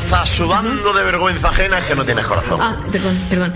estás sudando de vergüenza ajena, es que no tienes corazón. Perdón.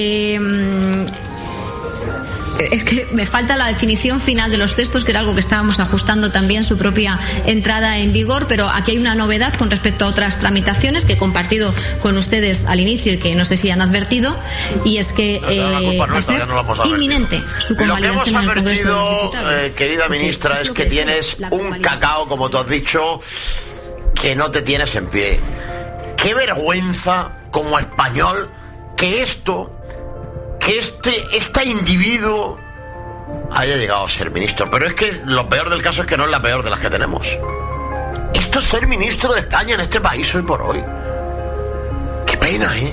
Es que me falta la definición final de los textos, que era algo que estábamos ajustando también su propia entrada en vigor, pero aquí hay una novedad con respecto a otras tramitaciones que he compartido con ustedes al inicio y que no sé si han advertido, y es que inminente su convalidación en el Congreso de los Diputados. Querida ministra, es que tienes un cacao, como tú has dicho, que no te tienes en pie. Qué vergüenza como español que este individuo haya llegado a ser ministro. Pero es que lo peor del caso es que no es la peor de las que tenemos. Esto es ser ministro de España en este país hoy por hoy. Qué pena, ¿eh?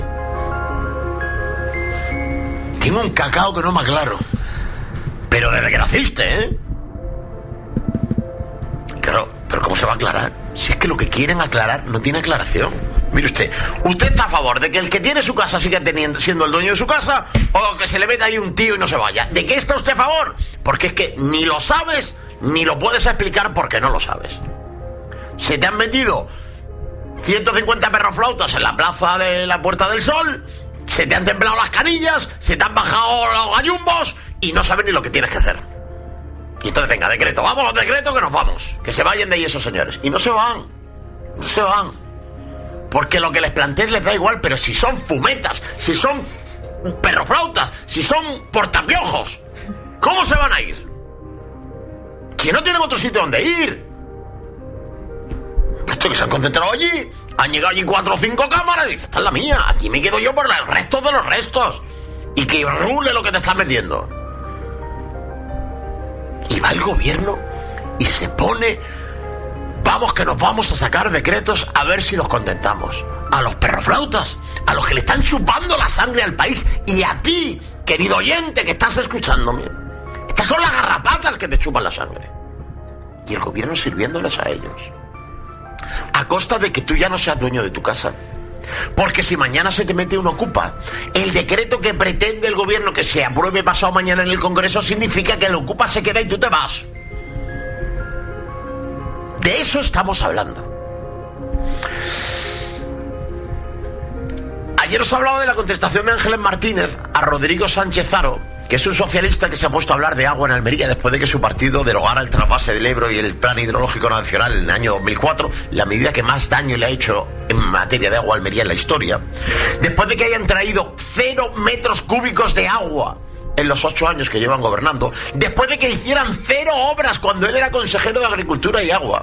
Tengo un cacao que no me aclaro. Pero desde que naciste, ¿eh? Claro, pero ¿cómo se va a aclarar? Si es que lo que quieren aclarar no tiene aclaración. Mire usted está a favor de que el que tiene su casa siga siendo el dueño de su casa, o que se le meta ahí un tío y no se vaya. ¿De qué está usted a favor? Porque es que ni lo sabes ni lo puedes explicar porque no lo sabes. Se te han metido 150 perroflautas en la plaza de la Puerta del Sol, se te han templado las canillas, se te han bajado los gallumbos y no sabes ni lo que tienes que hacer. Y entonces venga, decreto, vamos a los decretos que nos vamos, que se vayan de ahí esos señores. Y no se van. Porque lo que les plantees les da igual, pero si son fumetas, si son perroflautas, si son portapiojos, ¿cómo se van a ir? Si no tienen otro sitio donde ir. Esto que se han concentrado allí, han llegado allí 4 o 5 cámaras y dicen, esta es la mía, aquí me quedo yo por el resto de los restos. Y que rule lo que te estás metiendo. Y va el gobierno y se pone... Vamos que nos vamos a sacar decretos a ver si los contentamos. A los perroflautas, a los que le están chupando la sangre al país, y a ti, querido oyente que estás escuchándome. Estas son las garrapatas que te chupan la sangre. Y el gobierno sirviéndoles a ellos. A costa de que tú ya no seas dueño de tu casa. Porque si mañana se te mete un ocupa, el decreto que pretende el gobierno que se apruebe pasado mañana en el Congreso significa que el ocupa se queda y tú te vas. De eso estamos hablando. Ayer os hablaba de la contestación de Ángeles Martínez a Rodrigo Sánchez Haro, que es un socialista que se ha puesto a hablar de agua en Almería después de que su partido derogara el trasvase del Ebro y el Plan Hidrológico Nacional en el año 2004, la medida que más daño le ha hecho en materia de agua a Almería en la historia, después de que hayan traído 0 metros cúbicos de agua en los 8 años que llevan gobernando, después de que hicieran 0 obras cuando él era consejero de Agricultura y Agua.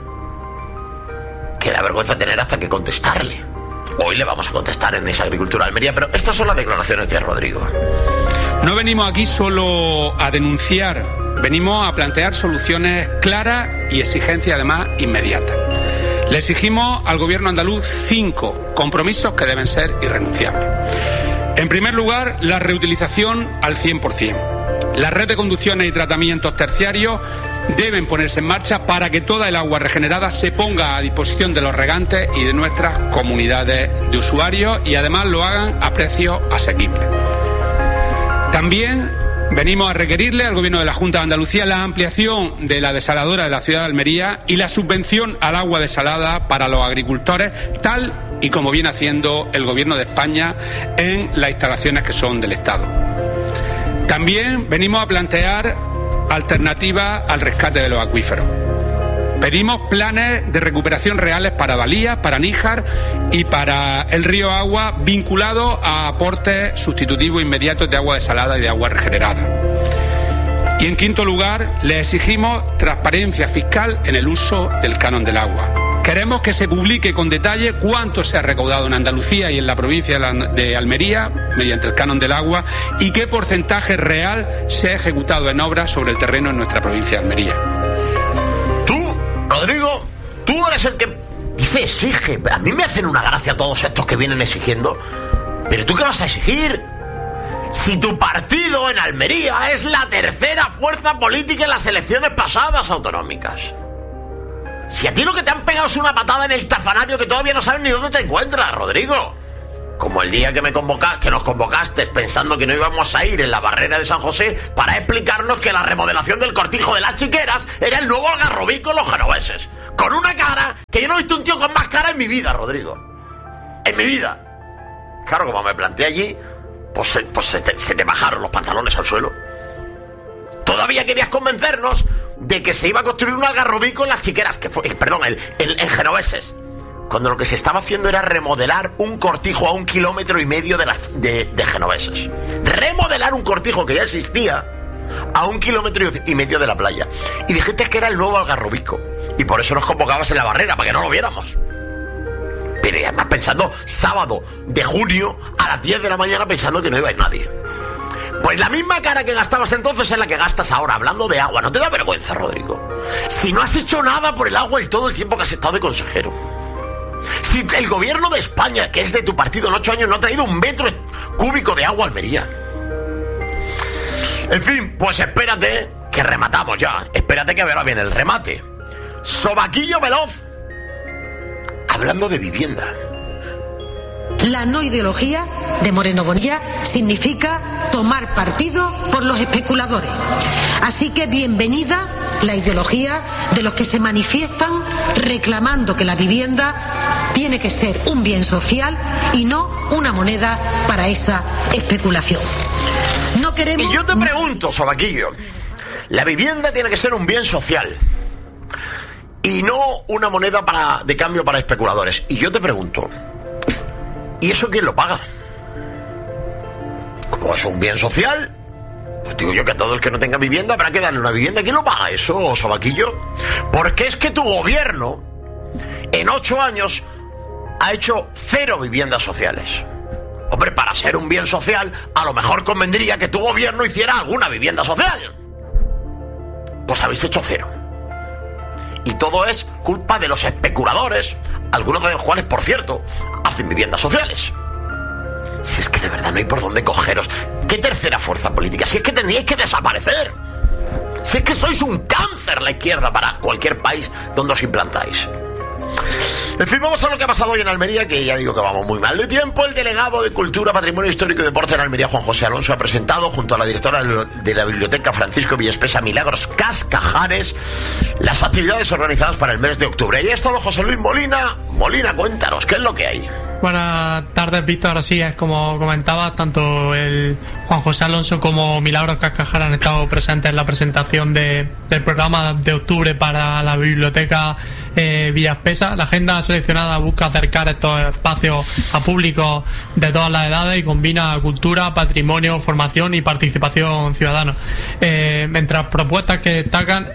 Que da vergüenza tener hasta que contestarle. Hoy le vamos a contestar en esa Agricultura de Almería, pero estas son las declaraciones de Rodrigo. No venimos aquí solo a denunciar, venimos a plantear soluciones claras y exigencias además inmediatas. Le exigimos al gobierno andaluz 5 compromisos que deben ser irrenunciables. En primer lugar, la reutilización al 100%. La red de conducciones y tratamientos terciarios deben ponerse en marcha para que toda el agua regenerada se ponga a disposición de los regantes y de nuestras comunidades de usuarios, y además lo hagan a precios asequibles. También venimos a requerirle al Gobierno de la Junta de Andalucía la ampliación de la desaladora de la ciudad de Almería y la subvención al agua desalada para los agricultores, tal y como viene haciendo el Gobierno de España en las instalaciones que son del Estado. También venimos a plantear alternativas al rescate de los acuíferos. Pedimos planes de recuperación reales para Valía, para Níjar y para el río Agua, vinculados a aportes sustitutivos inmediatos de agua desalada y de agua regenerada. Y en quinto lugar, le exigimos transparencia fiscal en el uso del canon del agua. Queremos que se publique con detalle cuánto se ha recaudado en Andalucía y en la provincia de Almería mediante el canon del agua y qué porcentaje real se ha ejecutado en obras sobre el terreno en nuestra provincia de Almería. Tú, Rodrigo, tú eres el que dice exige. A mí me hacen una gracia todos estos que vienen exigiendo. ¿Pero tú qué vas a exigir? Si tu partido en Almería es la tercera fuerza política en las elecciones pasadas autonómicas. Si a ti lo que te han pegado es una patada en el tafanario que todavía no sabes ni dónde te encuentras, Rodrigo. Como el día que nos convocaste pensando que no íbamos a ir en la barrera de San José para explicarnos que la remodelación del Cortijo de las Chiqueras era el nuevo Algarrobí con los genoveses. Con una cara que yo no he visto un tío con más cara en mi vida, Rodrigo. en mi vida. Claro, como me planteé allí, pues se te bajaron los pantalones al suelo. Todavía querías convencernos de que se iba a construir un algarrobico en las Chiqueras, en Genoveses, cuando lo que se estaba haciendo era remodelar un cortijo a 1,5 kilómetros de Genoveses. Remodelar un cortijo que ya existía a 1,5 kilómetros de la playa. Y dijiste que era el nuevo algarrobico, y por eso nos convocabas en la barrera, para que no lo viéramos. Pero además pensando sábado de junio a las 10 de la mañana, pensando que no iba a ir nadie. Pues la misma cara que gastabas entonces es la que gastas ahora, hablando de agua. ¿No te da vergüenza, Rodrigo? Si no has hecho nada por el agua en todo el tiempo que has estado de consejero. Si el gobierno de España, que es de tu partido, en 8 años no ha traído 1 metro cúbico de agua a Almería. En fin, pues espérate, que rematamos ya. Espérate que ahora viene el remate. Sobaquillo veloz. Hablando de vivienda. La no ideología de Moreno Bonilla significa tomar partido por los especuladores. Así que bienvenida la ideología de los que se manifiestan reclamando que la vivienda tiene que ser un bien social y no una moneda para esa especulación. No queremos... Y yo te pregunto, Sobaquillo, la vivienda tiene que ser un bien social y no una moneda de cambio para especuladores. Y yo te pregunto, ¿y eso quién lo paga? Como es un bien social, pues digo yo que a todo el que no tenga vivienda habrá que darle una vivienda. ¿Quién lo paga eso, Sobaquillo? Porque es que tu gobierno en 8 años ha hecho 0 viviendas sociales. Hombre, para ser un bien social, a lo mejor convendría que tu gobierno hiciera alguna vivienda social. Pues habéis hecho 0. Y todo es culpa de los especuladores, algunos de los cuales, por cierto, hacen viviendas sociales. Si es que de verdad no hay por dónde cogeros. ¿Qué tercera fuerza política? Si es que tendríais que desaparecer. Si es que sois un cáncer la izquierda para cualquier país donde os implantáis. En fin, vamos a lo que ha pasado hoy en Almería, que ya digo que vamos muy mal de tiempo. El delegado de Cultura, Patrimonio Histórico y Deporte en Almería, Juan José Alonso, ha presentado junto a la directora de la Biblioteca Francisco Villespesa Milagros Cascajares las actividades organizadas para el mes de octubre. Y ha estado José Luis Molina. Molina, cuéntanos, ¿qué es lo que hay? Buenas tardes, Víctor. Así es, como comentabas, tanto el Juan José Alonso como Milagros Cascajares han estado presentes en la presentación del programa de octubre para la Biblioteca Villespesa. La agenda seleccionada busca acercar estos espacios a públicos de todas las edades y combina cultura, patrimonio, formación y participación ciudadana. Mientras propuestas que destacan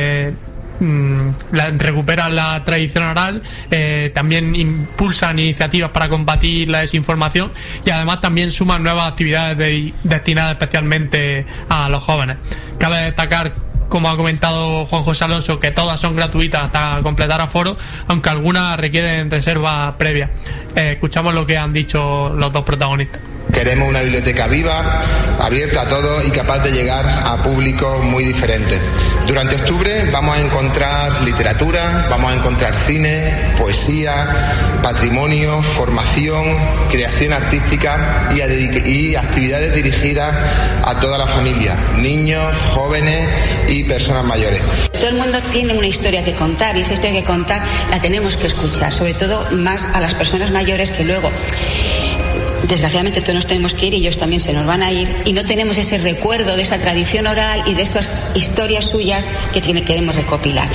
recuperan la tradición oral, también impulsan iniciativas para combatir la desinformación y además también suman nuevas actividades destinadas especialmente a los jóvenes. Cabe destacar, como ha comentado Juan José Alonso, que todas son gratuitas hasta completar aforo, aunque algunas requieren reserva previa. Escuchamos lo que han dicho los dos protagonistas. Queremos una biblioteca viva, abierta a todos y capaz de llegar a públicos muy diferentes. Durante octubre vamos a encontrar literatura, vamos a encontrar cine, poesía, patrimonio, formación, creación artística y actividades dirigidas a toda la familia, niños, jóvenes y personas mayores. Todo el mundo tiene una historia que contar y esa historia que contar la tenemos que escuchar, sobre todo más a las personas mayores que luego, desgraciadamente, todos nos tenemos que ir y ellos también se nos van a ir y no tenemos ese recuerdo de esa tradición oral y de esas historias suyas que queremos recopilar.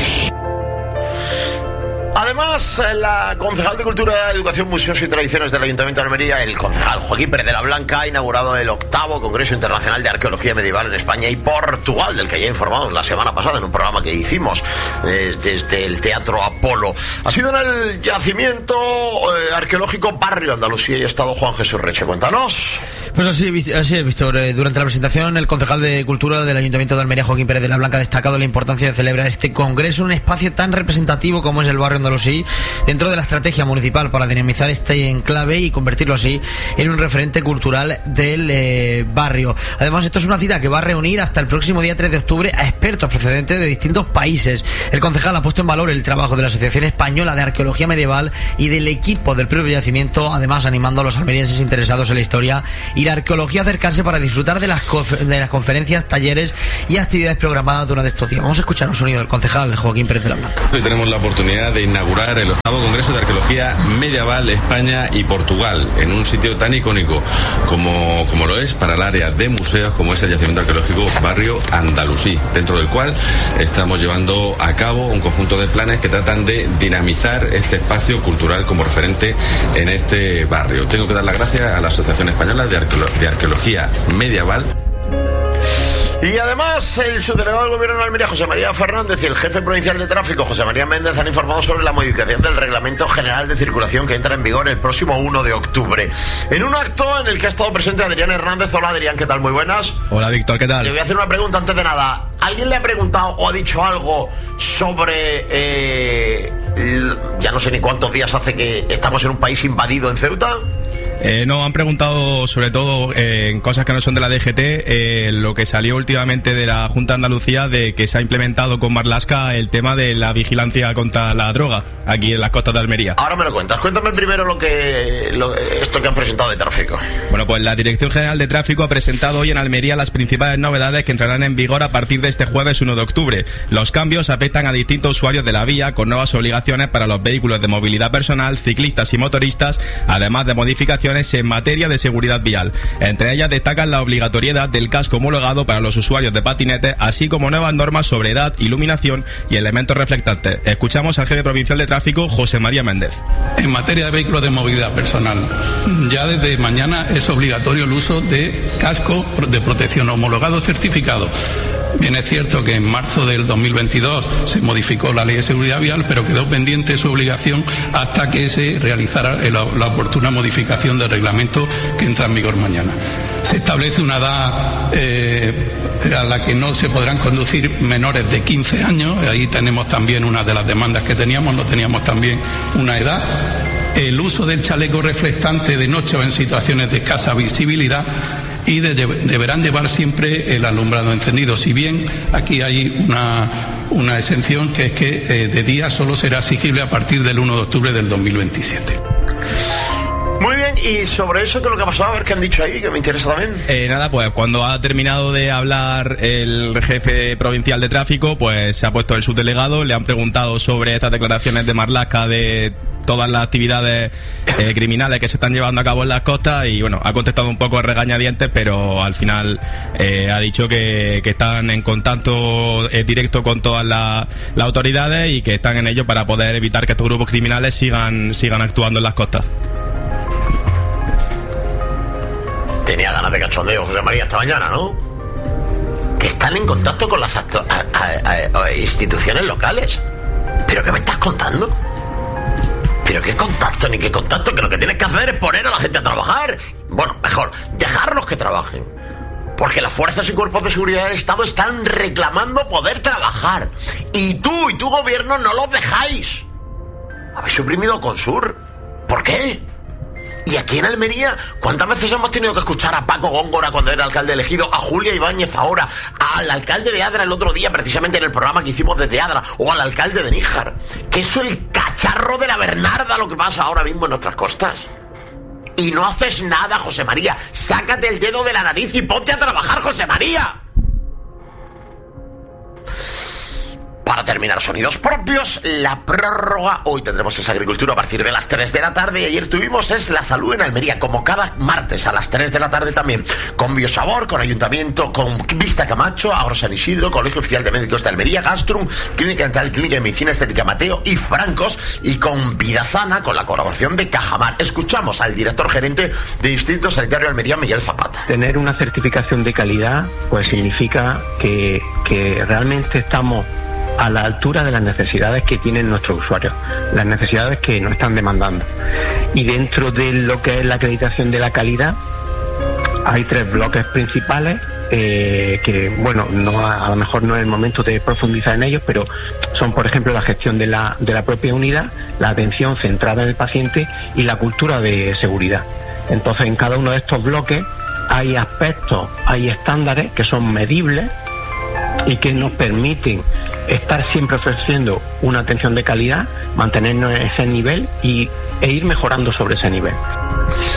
Además, la concejal de Cultura, Educación, Museos y Tradiciones del Ayuntamiento de Almería, el concejal Joaquín Pérez de la Blanca, ha inaugurado el 8º Congreso Internacional de Arqueología Medieval en España y Portugal, del que ya informamos la semana pasada en un programa que hicimos desde el Teatro Apolo. Ha sido en el yacimiento arqueológico Barrio Andalucía y ha estado Juan Jesús Reche. Cuéntanos. Pues así es, Víctor. Durante la presentación, el concejal de Cultura del Ayuntamiento de Almería, Joaquín Pérez de la Blanca, ha destacado la importancia de celebrar este congreso, un espacio tan representativo como es el Barrio Andalusí, dentro de la estrategia municipal para dinamizar este enclave y convertirlo así en un referente cultural del barrio. Además, esto es una cita que va a reunir hasta el próximo día 3 de octubre a expertos procedentes de distintos países. El concejal ha puesto en valor el trabajo de la Asociación Española de Arqueología Medieval y del equipo del propio yacimiento, además animando a los almerienses interesados en la historia y la arqueología a acercarse para disfrutar de las conferencias, talleres y actividades programadas durante estos días. Vamos a escuchar un sonido del concejal Joaquín Pérez de la Blanca. Hoy tenemos la oportunidad de inaugurar el 8º Congreso de Arqueología Medieval España y Portugal, en un sitio tan icónico como lo es para el área de museos, como es el yacimiento arqueológico Barrio Andalusí, dentro del cual estamos llevando a cabo un conjunto de planes que tratan de dinamizar este espacio cultural como referente en este barrio. Tengo que dar las gracias a la Asociación Española de Arqueología Medieval. Y además, el subdelegado del Gobierno de Almería, José María Fernández, y el jefe provincial de tráfico, José María Méndez, han informado sobre la modificación del Reglamento General de Circulación que entra en vigor el próximo 1 de octubre. En un acto en el que ha estado presente Adrián Hernández. Hola, Adrián, ¿qué tal? Muy buenas. Hola, Víctor, ¿qué tal? Te voy a hacer una pregunta antes de nada. ¿Alguien le ha preguntado o ha dicho algo sobre... ya no sé ni cuántos días hace que estamos en un país invadido en Ceuta? No, han preguntado sobre todo en cosas que no son de la DGT, lo que salió últimamente de la Junta de Andalucía, de que se ha implementado con Marlaska el tema de la vigilancia contra la droga aquí en las costas de Almería. Ahora me lo cuentas. Cuéntame primero esto que han presentado de tráfico. Bueno, pues la Dirección General de Tráfico ha presentado hoy en Almería las principales novedades que entrarán en vigor a partir de este jueves 1 de octubre. Los cambios afectan a distintos usuarios de la vía, con nuevas obligaciones para los vehículos de movilidad personal, ciclistas y motoristas, además de modificaciones en materia de seguridad vial. Entre ellas destacan la obligatoriedad del casco homologado para los usuarios de patinetes, así como nuevas normas sobre edad, iluminación y elementos reflectantes. Escuchamos al jefe provincial de tráfico, José María Méndez. En materia de vehículos de movilidad personal, ya desde mañana es obligatorio el uso de casco de protección homologado certificado. Bien, es cierto que en marzo del 2022 se modificó la Ley de Seguridad Vial, pero quedó pendiente su obligación hasta que se realizara la oportuna modificación del reglamento que entra en vigor mañana. Se establece una edad a la que no se podrán conducir menores de 15 años. Ahí tenemos también una de las demandas que teníamos, no teníamos también una edad. El uso del chaleco reflectante de noche o en situaciones de escasa visibilidad, y deberán llevar siempre el alumbrado encendido. Si bien aquí hay una exención, que es que de día solo será exigible a partir del 1 de octubre del 2027. Muy bien, y sobre eso, ¿qué es lo que ha pasado? A ver qué han dicho ahí, que me interesa también. Nada, pues cuando ha terminado de hablar el jefe provincial de tráfico, pues se ha puesto el subdelegado, le han preguntado sobre estas declaraciones de Marlaska de todas las actividades criminales que se están llevando a cabo en las costas, y bueno, ha contestado un poco a regañadientes, pero al final ha dicho que están en contacto directo con todas las autoridades y que están en ello para poder evitar que estos grupos criminales sigan actuando en las costas. Tenía ganas de cachondeo, José María, esta mañana, ¿no? Que están en contacto con las instituciones locales. ¿Pero qué me estás contando? ¿Pero qué contacto? Ni qué contacto, que lo que tienes que hacer es poner a la gente a trabajar. Bueno, mejor, dejarlos que trabajen. Porque las fuerzas y cuerpos de seguridad del Estado están reclamando poder trabajar. Y tú y tu gobierno no los dejáis. Habéis suprimido Consur. ¿Por qué? Y aquí en Almería, ¿cuántas veces hemos tenido que escuchar a Paco Góngora cuando era alcalde elegido, a Julia Ibáñez ahora, al alcalde de Adra el otro día, precisamente en el programa que hicimos desde Adra, o al alcalde de Níjar? Que eso es el cacharro de la Bernarda lo que pasa ahora mismo en nuestras costas. Y no haces nada, José María. Sácate el dedo de la nariz y ponte a trabajar, José María. Para terminar, sonidos propios, la prórroga. Hoy tendremos esa agricultura a partir de las 3 de la tarde. Y ayer tuvimos la salud en Almería, como cada martes a las 3 de la tarde también. Con Biosabor, con Ayuntamiento, con Vista Camacho, Agro San Isidro, Colegio Oficial de Médicos de Almería, Gastrum, Clínica Dental, Clínica de Medicina Estética Mateo y Francos. Y con Vida Sana, con la colaboración de Cajamar. Escuchamos al director gerente de Distrito Sanitario Almería, Miguel Zapata. Tener una certificación de calidad pues significa que realmente estamos a la altura de las necesidades que tienen nuestros usuarios, las necesidades que nos están demandando. Y dentro de lo que es la acreditación de la calidad, hay 3 bloques principales que, bueno, a lo mejor no es el momento de profundizar en ellos, pero son, por ejemplo, la gestión de la propia unidad, la atención centrada en el paciente y la cultura de seguridad. Entonces, en cada uno de estos bloques hay aspectos, hay estándares que son medibles y que nos permiten estar siempre ofreciendo una atención de calidad, mantenernos en ese nivel e ir mejorando sobre ese nivel.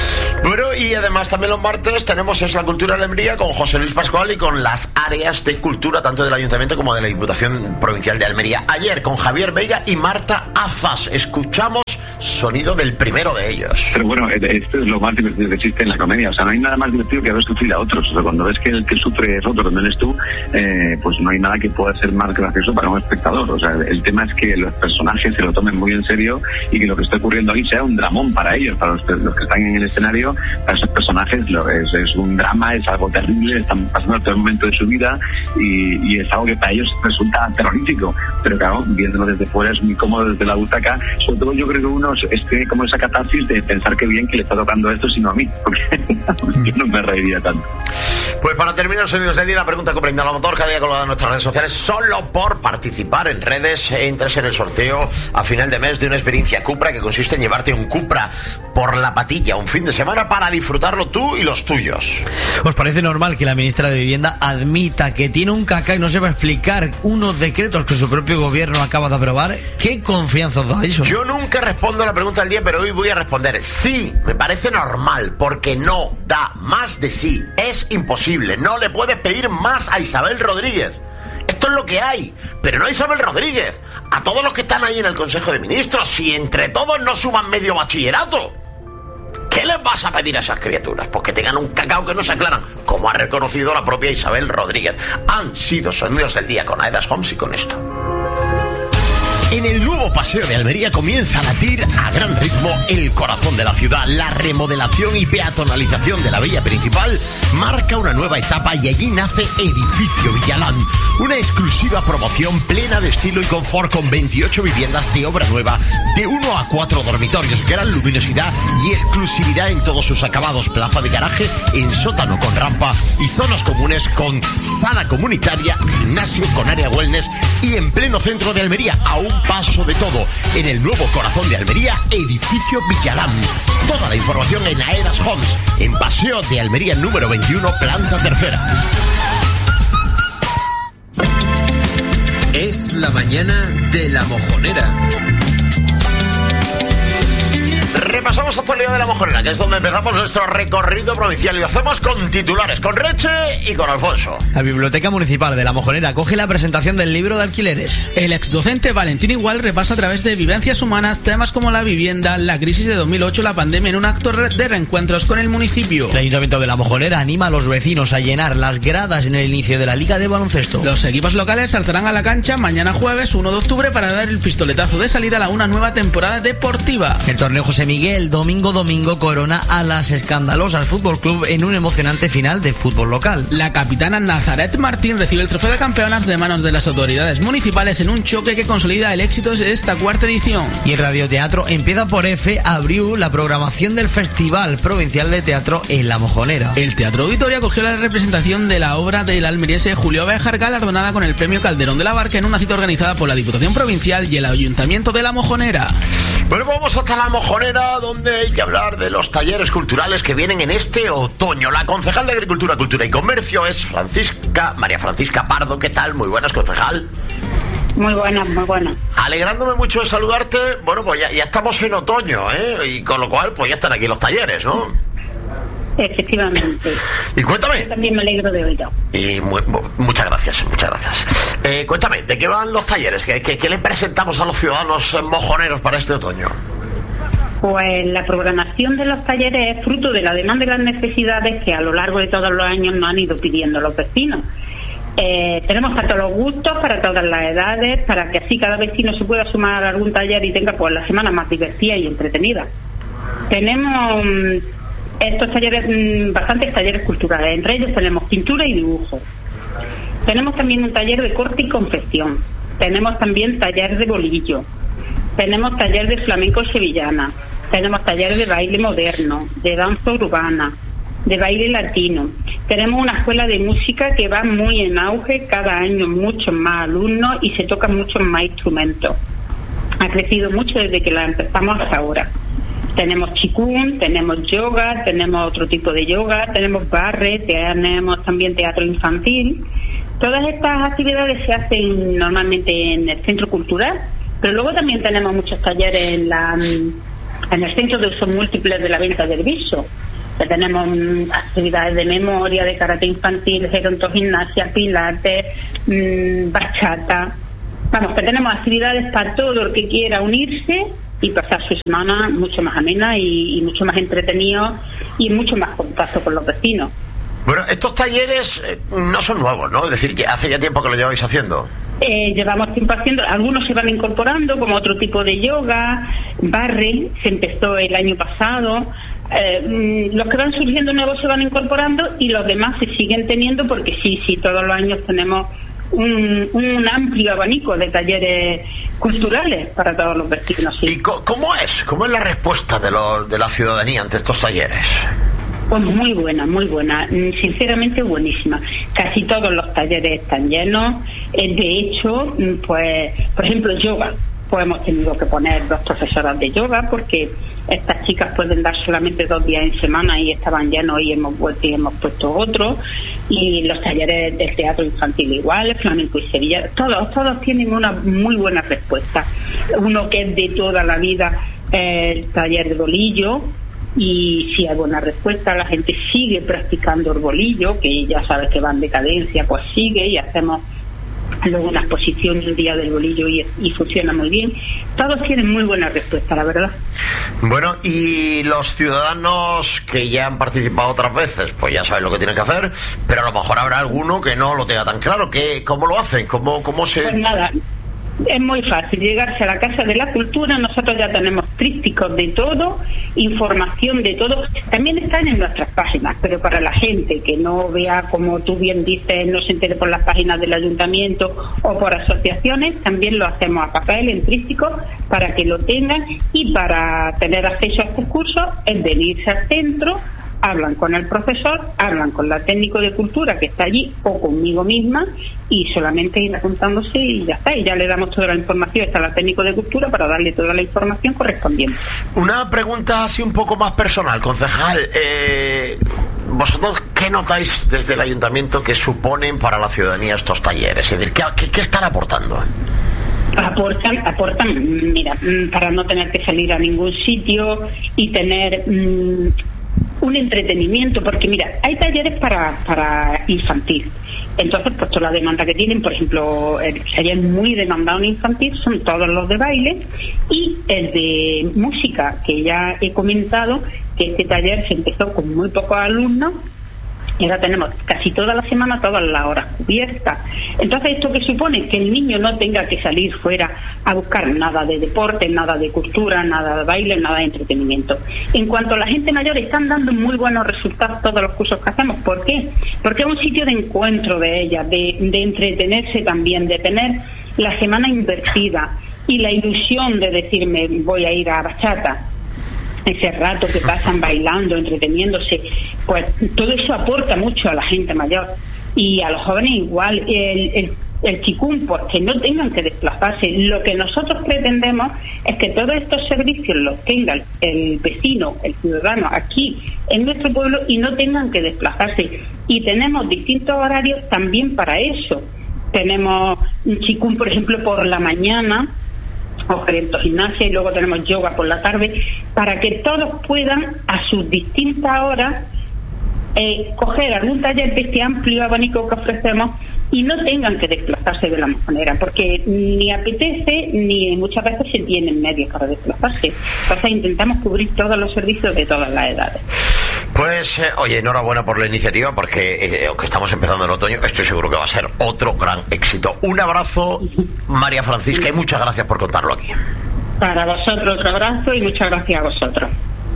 Bueno, y además también los martes tenemos Es la Cultura de Almería con José Luis Pascual y con las áreas de cultura tanto del Ayuntamiento como de la Diputación Provincial de Almería. Ayer con Javier Veiga y Marta Azas. Escuchamos sonido del primero de ellos. Pero bueno, esto es lo más divertido que existe en la comedia. O sea, no hay nada más divertido que ver sufrir a otros. O sea, cuando ves que el que sufre es otro, que no eres tú, pues no hay nada que pueda ser más gracioso para un espectador. O sea, el tema es que los personajes se lo tomen muy en serio y que lo que está ocurriendo ahí sea un dramón para ellos, para los que están en el escenario. Para esos personajes es un drama, es algo terrible, están pasando todo el momento de su vida y es algo que para ellos resulta terrorífico. Pero claro, viéndolo desde fuera es muy cómodo desde la butaca. Sobre todo yo creo que uno tiene como esa catarsis de pensar que bien que le está tocando esto, sino a mí, porque yo no me reiría tanto. Pues para terminar, sonidos del día, la pregunta que brinda la motor cada día colgada en nuestras redes sociales. Solo por participar en redes entres en el sorteo a final de mes de una experiencia Cupra que consiste en llevarte un Cupra por la patilla un fin de semana para disfrutarlo tú y los tuyos. ¿Os parece normal que la ministra de Vivienda admita que tiene un caca y no sepa explicar unos decretos que su propio gobierno acaba de aprobar? ¿Qué confianza os da eso? Yo nunca respondo a la pregunta del día, pero hoy voy a responder. Sí, me parece normal, porque no da más de sí. Es imposible. No le puedes pedir más a Isabel Rodríguez. Esto es lo que hay, pero no a Isabel Rodríguez. A todos los que están ahí en el Consejo de Ministros, si entre todos no suman medio bachillerato. ¿Qué les vas a pedir a esas criaturas? Pues que tengan un cacao que no se aclaran, como ha reconocido la propia Isabel Rodríguez. Han sido sonidos del día con Aedas Homes y con esto. En el nuevo Paseo de Almería comienza a latir a gran ritmo el corazón de la ciudad. La remodelación y peatonalización de la vía principal marca una nueva etapa y allí nace Edificio Villalán. Una exclusiva promoción plena de estilo y confort con 28 viviendas de obra nueva, de 1 a 4 dormitorios, gran luminosidad y exclusividad en todos sus acabados. Plaza de garaje en sótano con rampa y zonas comunes con sala comunitaria, gimnasio con área wellness y en pleno centro de Almería, a un paso de todo. En el nuevo corazón de Almería, Edificio Villalán. Toda la información en Aedas Homes, en Paseo de Almería número 21, planta tercera. Es la mañana de La Mojonera. Repasamos actualidad de La Mojonera, que es donde empezamos nuestro recorrido provincial y lo hacemos con titulares, con Reche y con Alfonso. La Biblioteca Municipal de La Mojonera acoge la presentación del libro de alquileres. El exdocente Valentín Igual repasa a través de vivencias humanas temas como la vivienda, la crisis de 2008, la pandemia en un acto de reencuentros con el municipio. El Ayuntamiento de La Mojonera anima a los vecinos a llenar las gradas en el inicio de la Liga de Baloncesto. Los equipos locales saltarán a la cancha mañana jueves 1 de octubre para dar el pistoletazo de salida a una nueva temporada deportiva. El torneo José Miguel domingo corona a las escandalosas Fútbol Club en un emocionante final de fútbol local. La capitana Nazaret Martín recibe el trofeo de campeonas de manos de las autoridades municipales en un choque que consolida el éxito de esta cuarta edición. Y el radioteatro Empieza por F abrió la programación del Festival Provincial de Teatro en La Mojonera. El Teatro Auditorio acogió la representación de la obra del almeriense Julio Béjar, galardonada con el premio Calderón de la Barca en una cita organizada por la Diputación Provincial y el Ayuntamiento de La Mojonera. Bueno, vamos hasta La Mojonera, donde hay que hablar de los talleres culturales que vienen en este otoño. La concejal de Agricultura, Cultura y Comercio es María Francisca Pardo. ¿Qué tal? Muy buenas, concejal. Muy buenas, muy buenas. Alegrándome mucho de saludarte. Bueno, pues ya estamos en otoño, ¿eh? Y con lo cual, pues ya están aquí los talleres, ¿no? Efectivamente. Y cuéntame. Yo también me alegro de oírlo. Y muchas gracias, muchas gracias. Cuéntame, ¿de qué van los talleres? ¿Qué le presentamos a los ciudadanos mojoneros para este otoño? Pues la programación de los talleres es fruto de la demanda y las necesidades que a lo largo de todos los años nos han ido pidiendo los vecinos. Tenemos para todos los gustos, para todas las edades, para que así cada vecino se pueda sumar a algún taller y tenga pues la semana más divertida y entretenida. Tenemos estos talleres, bastantes talleres culturales, entre ellos tenemos pintura y dibujo. Tenemos también un taller de corte y confección. Tenemos también taller de bolillo. Tenemos taller de flamenco sevillana. Tenemos taller de baile moderno, de danza urbana, de baile latino. Tenemos una escuela de música que va muy en auge, cada año muchos más alumnos y se tocan muchos más instrumentos. Ha crecido mucho desde que la empezamos hasta ahora. Tenemos chikun, tenemos yoga, tenemos otro tipo de yoga, tenemos barre, tenemos también teatro infantil. Todas estas actividades se hacen normalmente en el centro cultural, pero luego también tenemos muchos talleres en el centro de usos múltiples de la venta del Viso. que tenemos actividades de memoria, de karate infantil, gerontogimnasia, pilates, bachata. Vamos, que tenemos actividades para todo el que quiera unirse y pasar su semana mucho más amena y mucho más entretenido y mucho más contacto con los vecinos. Bueno, estos talleres no son nuevos, ¿no? Es decir, que hace ya tiempo que lo lleváis haciendo. Llevamos tiempo haciendo, algunos se van incorporando como otro tipo de yoga, barre, se empezó el año pasado. Los que van surgiendo nuevos se van incorporando y los demás se siguen teniendo porque sí, todos los años tenemos un amplio abanico de talleres culturales para todos los vecinos. Sí. ¿Y cómo es la respuesta de la ciudadanía ante estos talleres? Pues muy buena, sinceramente buenísima. Casi todos los talleres están llenos. De hecho, pues, por ejemplo, yoga. Pues hemos tenido que poner 2 profesoras de yoga porque estas chicas pueden dar solamente 2 días en semana y estaban llenos y hemos vuelto y hemos puesto otro. Y los talleres del teatro infantil igual, flamenco y sevilla, todos tienen una muy buena respuesta. Uno que es de toda la vida, el taller de bolillo, y si hay buena respuesta, la gente sigue practicando el bolillo, que ya sabes que va en decadencia, pues sigue, y hacemos luego una exposición un día del bolillo y funciona muy bien. Todos tienen muy buena respuesta, la verdad. Bueno, y los ciudadanos que ya han participado otras veces, pues ya saben lo que tienen que hacer, pero a lo mejor habrá alguno que no lo tenga tan claro. ¿Cómo lo hacen? ¿Cómo se...? Pues nada, es muy fácil llegarse a la Casa de la Cultura. Nosotros ya tenemos trípticos de todo, información de todo. También están en nuestras páginas, pero para la gente que no vea, como tú bien dices, no se entere por las páginas del ayuntamiento o por asociaciones, también lo hacemos a papel, en trípticos, para que lo tengan. Y para tener acceso a estos cursos es venirse al centro, hablan con el profesor, hablan con la técnico de cultura que está allí o conmigo misma, y solamente ir apuntándose y ya está, y ya le damos toda la información. Está la técnico de cultura para darle toda la información correspondiente. Una pregunta así un poco más personal, concejal. ¿Vosotros qué notáis desde el ayuntamiento que suponen para la ciudadanía estos talleres? Es decir, ¿qué están aportando? Aportan, mira, para no tener que salir a ningún sitio y tener un entretenimiento, porque mira, hay talleres para infantil. Entonces, pues toda la demanda que tienen, por ejemplo, el taller muy demandado en infantil son todos los de baile, y el de música, que ya he comentado que este taller se empezó con muy pocos alumnos y ahora tenemos casi toda la semana, todas las horas cubiertas. Entonces, ¿esto qué supone? Que el niño no tenga que salir fuera a buscar nada de deporte, nada de cultura, nada de baile, nada de entretenimiento. En cuanto a la gente mayor, están dando muy buenos resultados todos los cursos que hacemos. ¿Por qué? Porque es un sitio de encuentro de ellas, de entretenerse también, de tener la semana invertida y la ilusión de decirme voy a ir a bachata. Ese rato que pasan bailando, entreteniéndose, pues todo eso aporta mucho a la gente mayor. Y a los jóvenes igual, el chikung, pues que no tengan que desplazarse. Lo que nosotros pretendemos es que todos estos servicios los tenga el vecino, el ciudadano, aquí en nuestro pueblo, y no tengan que desplazarse. Y tenemos distintos horarios también para eso. Tenemos un chikung, por ejemplo, por la mañana, o gerontogimnasia, y luego tenemos yoga por la tarde, para que todos puedan a sus distintas horas coger algún taller de este amplio abanico que ofrecemos y no tengan que desplazarse de la manera, porque ni apetece ni muchas veces se tienen medios para desplazarse. Entonces intentamos cubrir todos los servicios de todas las edades. Pues, oye, enhorabuena por la iniciativa, porque aunque estamos empezando el otoño, estoy seguro que va a ser otro gran éxito. Un abrazo, María Francisca, y muchas gracias por contarlo aquí. Para vosotros otro abrazo y muchas gracias a vosotros.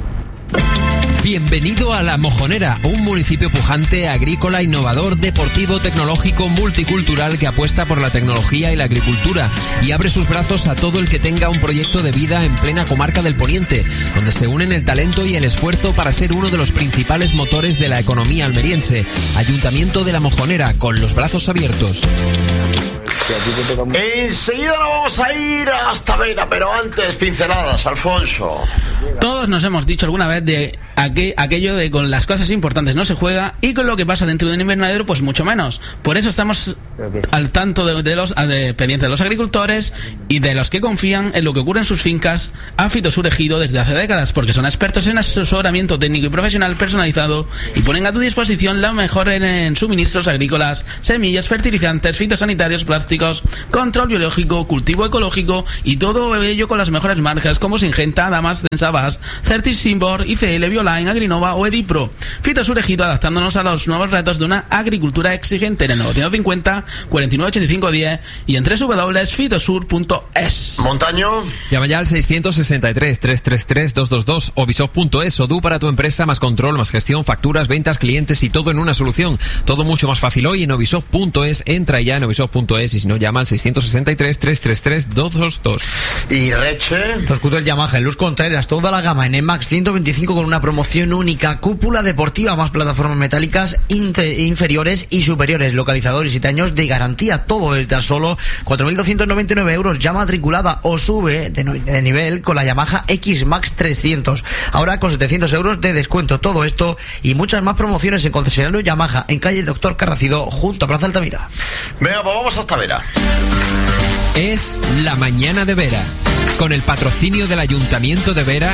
Bienvenido a La Mojonera, un municipio pujante, agrícola, innovador, deportivo, tecnológico, multicultural que apuesta por la tecnología y la agricultura y abre sus brazos a todo el que tenga un proyecto de vida en plena comarca del Poniente, donde se unen el talento y el esfuerzo para ser uno de los principales motores de la economía almeriense. Ayuntamiento de La Mojonera, con los brazos abiertos. Enseguida nos vamos a ir hasta Vera, pero antes pinceladas, Alfonso. Todos nos hemos dicho alguna vez de aquello de con las cosas importantes no se juega y con lo que pasa dentro de un invernadero pues mucho menos. Por eso estamos al tanto de los pendientes de los agricultores y de los que confían en lo que ocurre en sus fincas a Fitos Ejido desde hace décadas, porque son expertos en asesoramiento técnico y profesional personalizado y ponen a tu disposición lo mejor en suministros agrícolas, semillas, fertilizantes, fitosanitarios, plásticos, control biológico, cultivo ecológico y todo ello con las mejores marcas como Syngenta, Damas, Censabas, Certis Simbor, ICL, Bioline, Agrinova o Edipro. Fitos Ejido, adaptándonos a los nuevos retos de una agricultura exigente en el 950 49 85 10 y en www.fitosur.es. Montaño. Llama ya al 663 333 222 o Visoft.es. Odoo para tu empresa, más control, más gestión, facturas, ventas, clientes y todo en una solución. Todo mucho más fácil hoy en Ovisoft.es. Entra ya en Ovisoft.es y si no, llama al 663 333 222. ¿Y Reche? Los scooters Yamaha en Luz Contreras, toda la gama en NMAX 125 con una promoción única, cúpula deportiva más plataformas metálicas inferiores y superiores, localizadores y años de garantía, todo desde a solo 4.299 euros, ya matriculada o sube de nivel con la Yamaha X-Max 300, ahora con 700 euros de descuento. Todo esto y muchas más promociones en concesionario Yamaha en calle Doctor Carracido junto a Plaza Altamira. Venga, pues vamos hasta Vera. Es la mañana de Vera, con el patrocinio del Ayuntamiento de Vera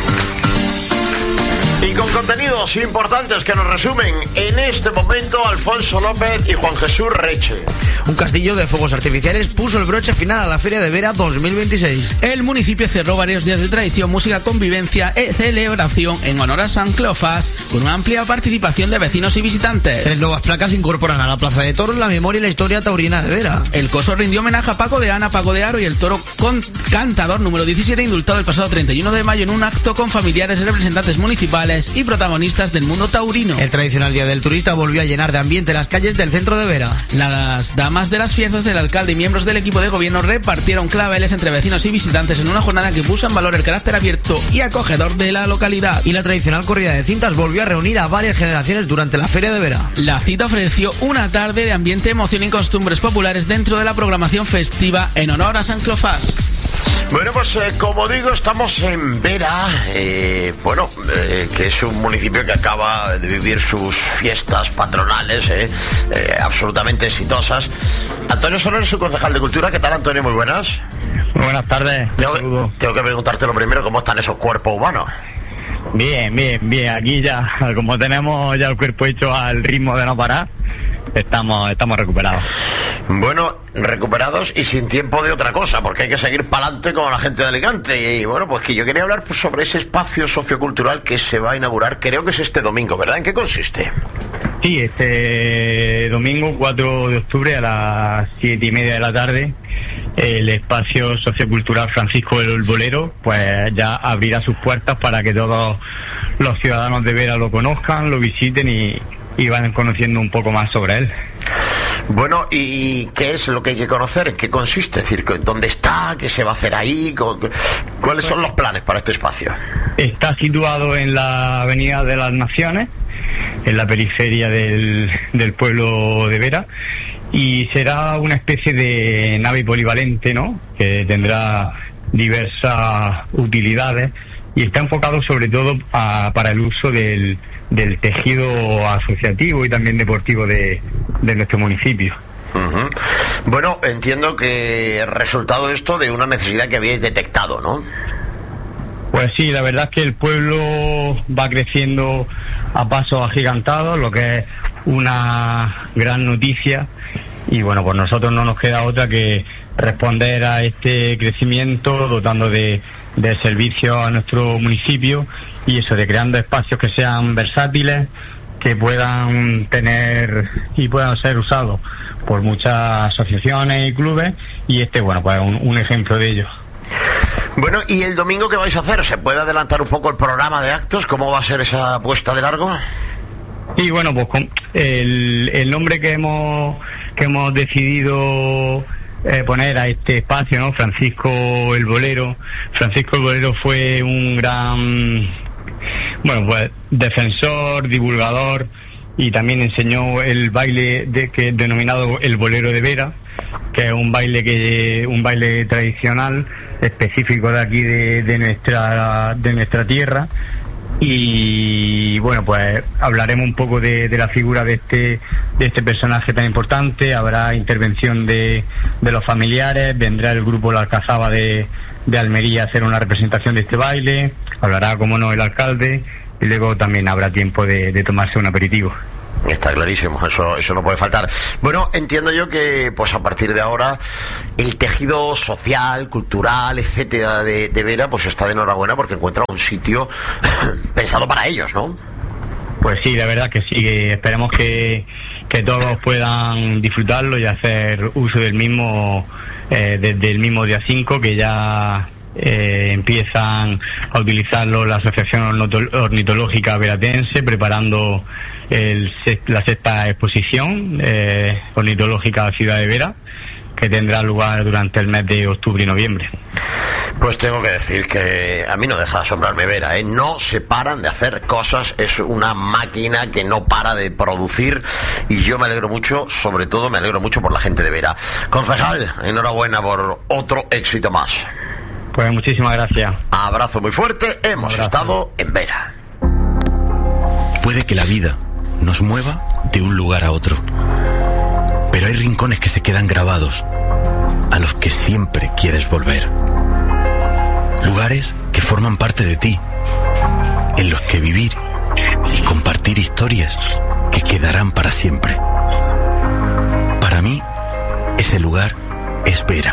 y con contenidos importantes que nos resumen en este momento Alfonso López y Juan Jesús Reche. Un castillo de fuegos artificiales puso el broche final a la Feria de Vera 2026. El municipio cerró varios días de tradición, música, convivencia y celebración en honor a San Cleofás, con una amplia participación de vecinos y visitantes. 3 nuevas placas incorporan a la Plaza de Toros la memoria y la historia taurina de Vera. El coso rindió homenaje a Paco de Ana, Paco de Aro y el toro cantador número 17, indultado el pasado 31 de mayo en un acto con familiares, representantes municipales y protagonistas del mundo taurino. El tradicional Día del Turista volvió a llenar de ambiente las calles del centro de Vera. Las damas de las fiestas, el alcalde y miembros del equipo de gobierno repartieron claveles entre vecinos y visitantes en una jornada que puso en valor el carácter abierto y acogedor de la localidad. Y la tradicional corrida de cintas volvió a reunir a varias generaciones durante la Feria de Vera. La cita ofreció una tarde de ambiente, emoción y costumbres populares dentro de la programación festiva en honor a San Cleofás. Bueno, pues como digo, estamos en Vera, que es un municipio que acaba de vivir sus fiestas patronales, absolutamente exitosas. Antonio Soler es su concejal de Cultura. ¿Qué tal, Antonio? Muy buenas. Muy buenas tardes. Tengo que preguntarte lo primero, ¿cómo están esos cuerpos humanos? Bien. Aquí ya, como tenemos ya el cuerpo hecho al ritmo de no parar, estamos recuperados. Bueno, recuperados y sin tiempo de otra cosa, porque hay que seguir para adelante con la gente de Alicante. Y bueno, pues que yo quería hablar sobre ese espacio sociocultural que se va a inaugurar, creo que es este domingo, ¿verdad? ¿En qué consiste? Sí, este domingo 4 de octubre a las 7:30 de la tarde, el espacio sociocultural Francisco el Bolero pues ya abrirá sus puertas para que todos los ciudadanos de Vera lo conozcan, lo visiten y vayan conociendo un poco más sobre él. Bueno, ¿y qué es lo que hay que conocer? ¿En qué consiste? Es decir, ¿dónde está? ¿Qué se va a hacer ahí? ¿Cuáles son los planes para este espacio? Está situado en la Avenida de las Naciones, en la periferia del pueblo de Vera, y será una especie de nave polivalente, ¿no?, que tendrá diversas utilidades y está enfocado sobre todo para el uso del tejido asociativo y también deportivo de nuestro municipio. Uh-huh. Bueno, entiendo que resultado esto de una necesidad que habíais detectado, ¿no? Pues sí, la verdad es que el pueblo va creciendo a pasos agigantados, lo que es una gran noticia, y bueno, pues nosotros no nos queda otra que responder a este crecimiento dotando de servicios a nuestro municipio y eso, de creando espacios que sean versátiles, que puedan tener y puedan ser usados por muchas asociaciones y clubes, y bueno, pues un ejemplo de ello. Bueno, ¿y el domingo qué vais a hacer? ¿Se puede adelantar un poco el programa de actos? ¿Cómo va a ser esa puesta de largo? Y bueno, pues con el nombre que hemos decidido poner a este espacio, ¿no?, Francisco el Bolero. Francisco el Bolero fue un gran, pues defensor, divulgador, y también enseñó el baile que denominado el Bolero de Vera, que es un baile tradicional específico de aquí de nuestra tierra. Y bueno, pues hablaremos un poco de la figura de este personaje tan importante. Habrá intervención de los familiares, vendrá el grupo La Alcazaba de Almería a hacer una representación de este baile, hablará, como no, el alcalde, y luego también habrá tiempo de tomarse un aperitivo. Está clarísimo, eso no puede faltar. Bueno, entiendo yo que pues a partir de ahora el tejido social, cultural, etcétera de Vera pues está de enhorabuena porque encuentra un sitio pensado para ellos, ¿no? Pues sí, la verdad que sí, esperemos que todos puedan disfrutarlo y hacer uso del mismo desde el mismo día 5, que ya empiezan a utilizarlo la Asociación Ornitológica Veratense, preparando la 6ª exposición ornitológica Ciudad de Vera, que tendrá lugar durante el mes de octubre y noviembre. Pues tengo que decir que a mí no deja de asombrarme Vera, no se paran de hacer cosas, es una máquina que no para de producir, y yo me alegro mucho, sobre todo me alegro mucho por la gente de Vera. Concejal, enhorabuena por otro éxito más. Pues muchísimas gracias. Abrazo muy fuerte, hemos estado en Vera. Puede que la vida nos mueva de un lugar a otro, pero hay rincones que se quedan grabados, a los que siempre quieres volver. Lugares que forman parte de ti, en los que vivir y compartir historias que quedarán para siempre. Para mí, ese lugar es Vera.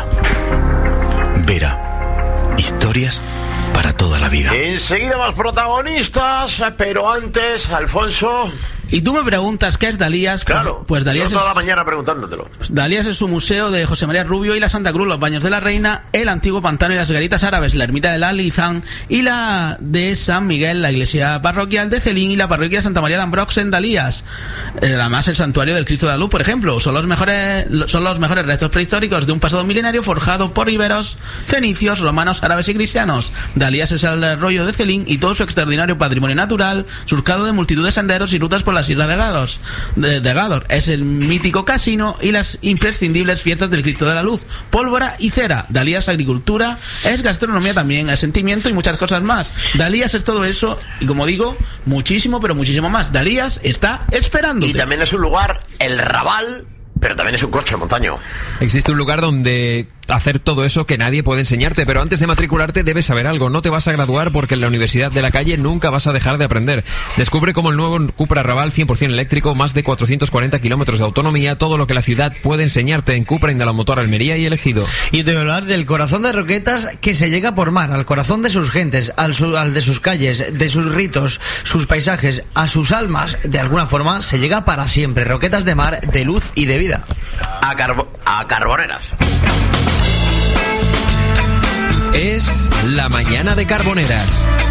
Vera, historias para toda la vida. Enseguida más protagonistas, pero antes, Alfonso... Y tú me preguntas qué es Dalías. Claro, pues Dalías toda la mañana preguntándotelo. Dalías es su museo de José María Rubio y la Santa Cruz, los Baños de la Reina, el antiguo pantano y las garitas árabes, la ermita del Alizán y la de San Miguel, la iglesia parroquial de Celín y la parroquia de Santa María de Ambrox en Dalías. Además, el santuario del Cristo de la Luz, por ejemplo, son los mejores restos prehistóricos de un pasado milenario forjado por íberos, fenicios, romanos, árabes y cristianos. Dalías es el arroyo de Celín y todo su extraordinario patrimonio natural, surcado de multitud de senderos y rutas por la Sierra de Gádor. Es el mítico casino y las imprescindibles fiestas del Cristo de la Luz, pólvora y cera. Dalías agricultura, es gastronomía también, es sentimiento y muchas cosas más. Dalías es todo eso y, como digo, muchísimo, pero muchísimo más. Dalías está esperando. Y también es un lugar, el Raval, pero también es un coche de montaña. Existe un lugar donde hacer todo eso que nadie puede enseñarte, pero antes de matricularte debes saber algo. No te vas a graduar porque en la Universidad de la Calle nunca vas a dejar de aprender. Descubre cómo el nuevo Cupra Raval 100% eléctrico, más de 440 kilómetros de autonomía, todo lo que la ciudad puede enseñarte en Cupra Indalamotor Almería y El Ejido. Y te voy a hablar del corazón de Roquetas, que se llega por mar, al corazón de sus gentes, al de sus calles, de sus ritos, sus paisajes, a sus almas. De alguna forma se llega para siempre. Roquetas de mar, de luz y de vida. A Carboneras. Es la mañana de Carboneras.